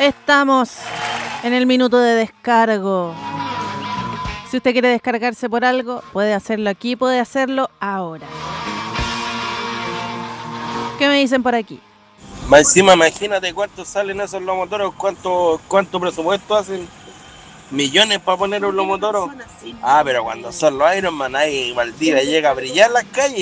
Estamos en el minuto de descargo. Si usted quiere descargarse por algo, puede hacerlo aquí, puede hacerlo ahora. ¿Qué me dicen por aquí? Más encima, imagínate cuánto salen esos lomotoros, cuánto presupuesto hacen. Millones para poner un lomotoro. Ah, pero cuando son los Iron Man, ahí Valdivia llega a brillar las calles.